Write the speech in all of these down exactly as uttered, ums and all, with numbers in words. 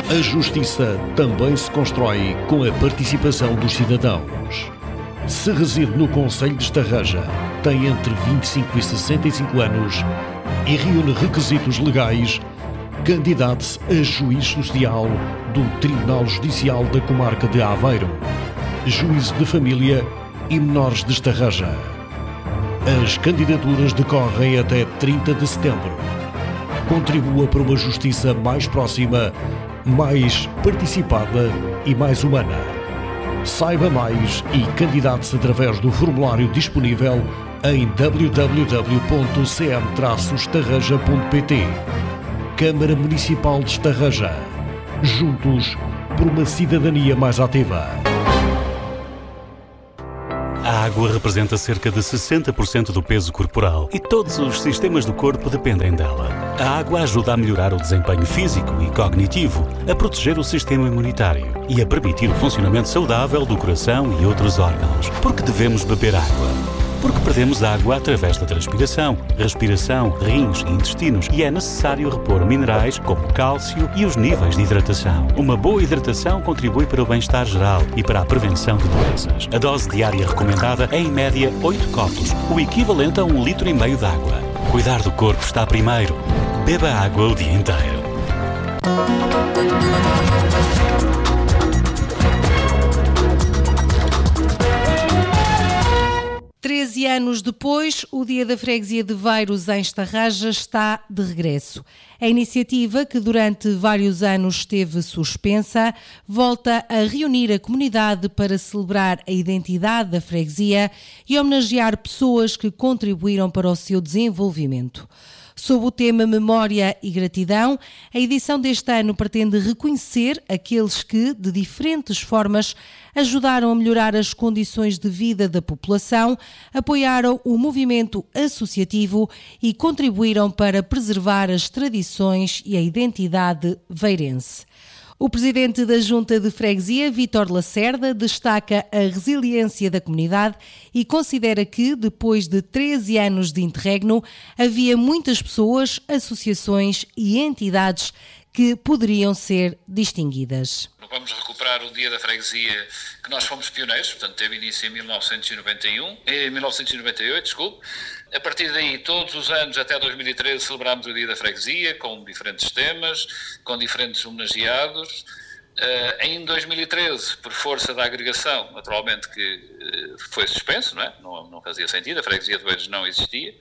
A justiça também se constrói com a participação dos cidadãos. Se reside no concelho de Estarreja, tem entre vinte e cinco e sessenta e cinco anos e reúne requisitos legais, candidate-se a juiz social do Tribunal Judicial da Comarca de Aveiro, juízo de família e menores de Estarreja. As candidaturas decorrem até trinta de setembro. Contribua para uma justiça mais próxima, mais participada e mais humana. Saiba mais e candidate-se através do formulário disponível em w w w ponto c m traço estarreja ponto p t. Câmara Municipal de Estarreja. Juntos por uma cidadania mais ativa. A água representa cerca de sessenta por cento do peso corporal e todos os sistemas do corpo dependem dela. A água ajuda a melhorar o desempenho físico e cognitivo, a proteger o sistema imunitário e a permitir o funcionamento saudável do coração e outros órgãos. Porque devemos beber água? Porque perdemos água através da transpiração, respiração, rins e intestinos e é necessário repor minerais como cálcio e os níveis de hidratação. Uma boa hidratação contribui para o bem-estar geral e para a prevenção de doenças. A dose diária recomendada é em média oito copos, o equivalente a um litro e meio de água. Cuidar do corpo está primeiro. Beba água o dia inteiro. Treze anos depois, o Dia da Freguesia de Veiros em Estarreja está de regresso. A iniciativa, que durante vários anos esteve suspensa, volta a reunir a comunidade para celebrar a identidade da freguesia e homenagear pessoas que contribuíram para o seu desenvolvimento. Sob o tema Memória e Gratidão, a edição deste ano pretende reconhecer aqueles que, de diferentes formas, ajudaram a melhorar as condições de vida da população, apoiaram o movimento associativo e contribuíram para preservar as tradições e a identidade veirense. O presidente da Junta de Freguesia, Vítor Lacerda, destaca a resiliência da comunidade e considera que, depois de treze anos de interregno, havia muitas pessoas, associações e entidades que poderiam ser distinguidas. Vamos recuperar o Dia da Freguesia, que nós fomos pioneiros, portanto teve início em mil novecentos e noventa e um, em mil novecentos e noventa e oito, desculpe. A partir daí, todos os anos, até dois mil e treze, celebramos o Dia da Freguesia, com diferentes temas, com diferentes homenageados. Uh, em dois mil e treze, por força da agregação, naturalmente que uh, foi suspenso, não é? Não, não fazia sentido, a Freguesia de Veiros não existia.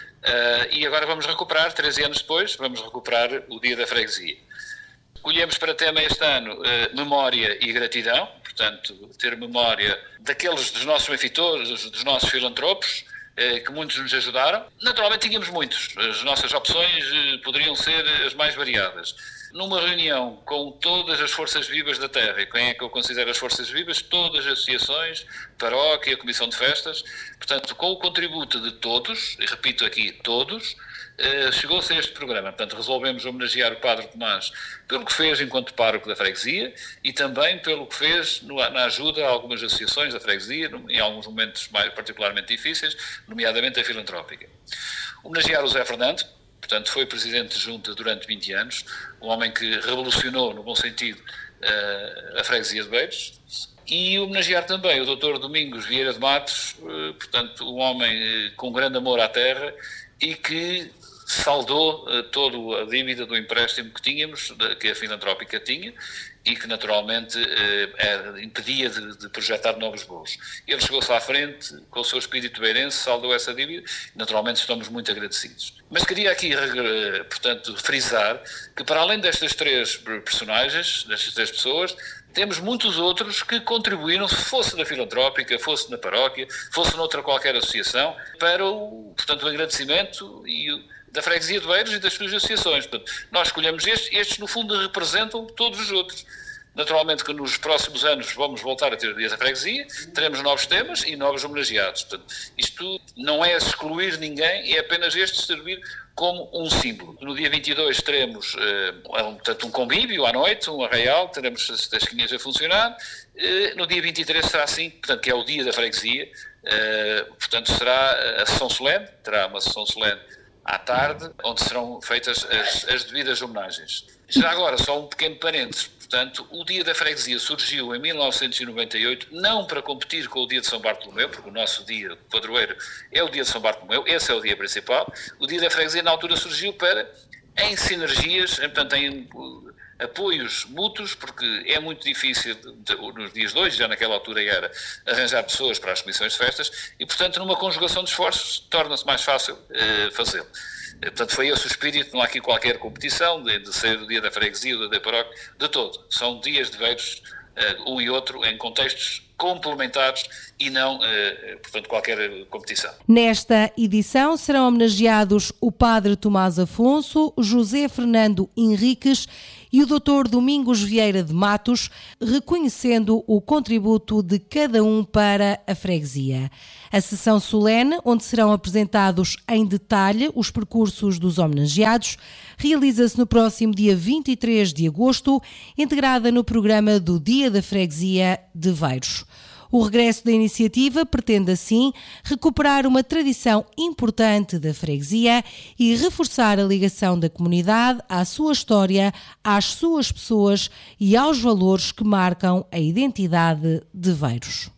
Uh, e agora vamos recuperar, treze anos depois, vamos recuperar o Dia da Freguesia. Escolhemos para tema este ano uh, memória e gratidão, portanto, ter memória daqueles dos nossos benfeitores, dos nossos filantropos, uh, que muitos nos ajudaram. Naturalmente tínhamos muitos, as nossas opções uh, poderiam ser as mais variadas. Numa reunião com todas as forças vivas da terra, e quem é que eu considero as forças vivas? Todas as associações, paróquia, comissão de festas, portanto, com o contributo de todos, e repito aqui, todos, Uh, chegou-se a este programa. Portanto, resolvemos homenagear o Padre Tomás pelo que fez enquanto pároco da freguesia e também pelo que fez no, na ajuda a algumas associações da freguesia, no, em alguns momentos mais, particularmente difíceis, nomeadamente a filantrópica. Homenagear o Zé Fernando, portanto, foi presidente de junta durante vinte anos, um homem que revolucionou, no bom sentido, uh, a freguesia de Veiros. E homenagear também o doutor Domingos Vieira de Matos, uh, portanto, um homem uh, com grande amor à terra e que saldou uh, toda a dívida do empréstimo que tínhamos, de, que a filantrópica tinha, e que naturalmente uh, é, impedia de, de projetar novos voos. Ele chegou-se à frente, com o seu espírito beirense, saldou essa dívida, e naturalmente estamos muito agradecidos. Mas queria aqui, uh, portanto, frisar que para além destas três personagens, destas três pessoas, temos muitos outros que contribuíram, se fosse na filantrópica, fosse na paróquia, fosse noutra qualquer associação, para o, portanto, o agradecimento e o, da freguesia de Veiros e das suas associações. Portanto, nós escolhemos estes, estes no fundo representam todos os outros. Naturalmente que nos próximos anos vamos voltar a ter o Dia da Freguesia, teremos novos temas e novos homenageados. Portanto, isto não é excluir ninguém, é apenas este servir como um símbolo. No dia vinte e dois teremos uh, um, portanto, um convívio à noite, um arraial, teremos as tasquinhas a funcionar. Uh, no dia vinte e três será assim, portanto, que é o Dia da Freguesia. Uh, portanto, será a sessão solene, terá uma sessão solene à tarde, onde serão feitas as, as devidas homenagens. Já agora, só um pequeno parênteses. Portanto, o Dia da Freguesia surgiu em mil novecentos e noventa e oito, não para competir com o Dia de São Bartolomeu, porque o nosso dia, o padroeiro, é o Dia de São Bartolomeu, esse é o dia principal. O Dia da Freguesia, na altura, surgiu para, em sinergias, portanto, em apoios mútuos, porque é muito difícil, de, de, nos dias de hoje, já naquela altura era, arranjar pessoas para as comissões de festas, e, portanto, numa conjugação de esforços, torna-se mais fácil uh, fazê-lo. Portanto, foi esse o espírito, não há aqui qualquer competição de, de ser o dia da freguesia ou da paróquia, de todo. São dias de veiros, uh, um e outro, em contextos complementares e não, uh, portanto, qualquer competição. Nesta edição serão homenageados o Padre Tomás Afonso, José Fernando Henriques e o doutor Domingos Vieira de Matos, reconhecendo o contributo de cada um para a freguesia. A sessão solene, onde serão apresentados em detalhe os percursos dos homenageados, realiza-se no próximo dia vinte e três de agosto, integrada no programa do Dia da Freguesia de Veiros. O regresso da iniciativa pretende, assim, recuperar uma tradição importante da freguesia e reforçar a ligação da comunidade à sua história, às suas pessoas e aos valores que marcam a identidade de Veiros.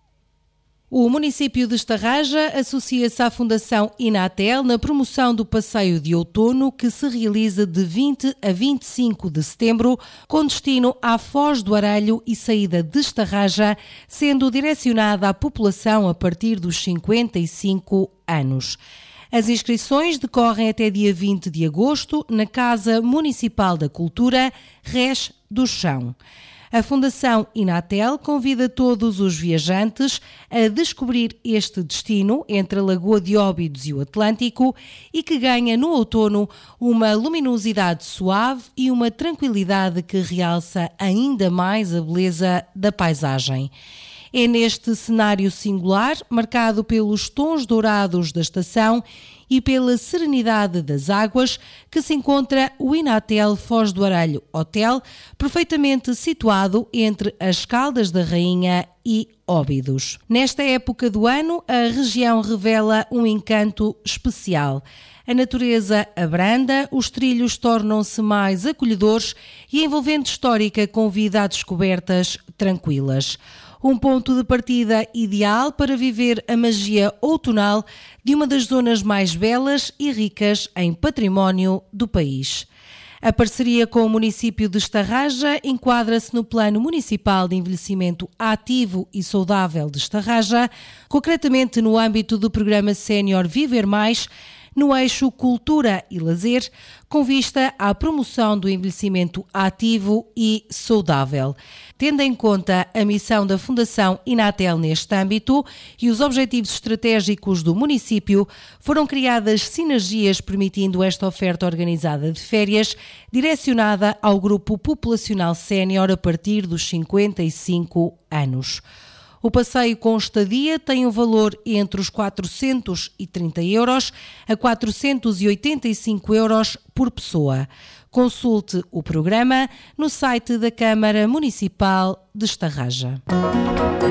O município de Estarraja associa-se à Fundação Inatel na promoção do passeio de outono que se realiza de vinte a vinte e cinco de setembro, com destino à Foz do Arelho e saída de Estarraja, sendo direcionada à população a partir dos cinquenta e cinco anos. As inscrições decorrem até dia vinte de agosto na Casa Municipal da Cultura, Rés do Chão. A Fundação Inatel convida todos os viajantes a descobrir este destino entre a Lagoa de Óbidos e o Atlântico e que ganha no outono uma luminosidade suave e uma tranquilidade que realça ainda mais a beleza da paisagem. É neste cenário singular, marcado pelos tons dourados da estação e pela serenidade das águas, que se encontra o Inatel Foz do Arelho Hotel, perfeitamente situado entre as Caldas da Rainha e Óbidos. Nesta época do ano, a região revela um encanto especial. A natureza abranda, os trilhos tornam-se mais acolhedores e a envolvente histórica convida a descobertas tranquilas. Um ponto de partida ideal para viver a magia outonal de uma das zonas mais belas e ricas em património do país. A parceria com o município de Estarraja enquadra-se no Plano Municipal de Envelhecimento Ativo e Saudável de Estarraja, concretamente no âmbito do programa Sénior Viver Mais, no eixo Cultura e Lazer, com vista à promoção do envelhecimento ativo e saudável. Tendo em conta a missão da Fundação Inatel neste âmbito e os objetivos estratégicos do município, foram criadas sinergias permitindo esta oferta organizada de férias, direcionada ao grupo populacional sénior a partir dos cinquenta e cinco anos. O passeio com estadia tem um valor entre os quatrocentos e trinta euros a quatrocentos e oitenta e cinco euros por pessoa. Consulte o programa no site da Câmara Municipal de Estarraja.